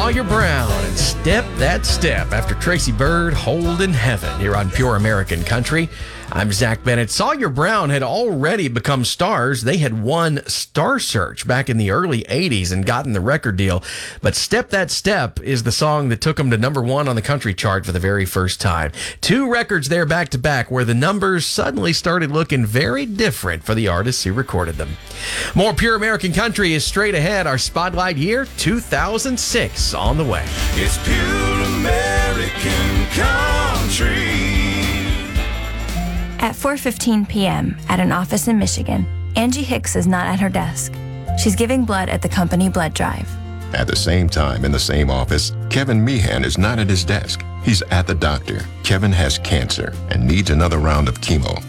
Sawyer Brown and Step That Step after Tracy Byrd, Hold in Heaven here on Pure American Country. I'm Zach Bennett. Sawyer Brown had already become stars. They had won Star Search back in the early 80s and gotten the record deal. But Step That Step is the song that took them to number one on the country chart for the very first time. 2 records there back to back where the numbers suddenly started looking very different for the artists who recorded them. More Pure American Country is straight ahead. Our Spotlight year 2006 on the way. It's Pure American Country. At 4:15 p.m. at an office in Michigan, Angie Hicks is not at her desk. She's giving blood at the company blood drive. At the same time, in the same office, Kevin Meehan is not at his desk. He's at the doctor. Kevin has cancer and needs another round of chemo.